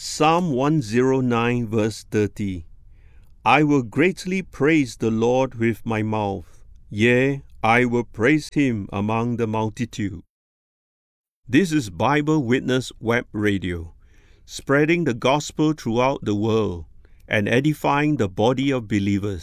Psalm 109 verse 30. I will greatly praise the Lord with my mouth. Yea, I will praise him among the multitude. This is Bible Witness Web Radio, spreading the gospel throughout the world and edifying the body of believers.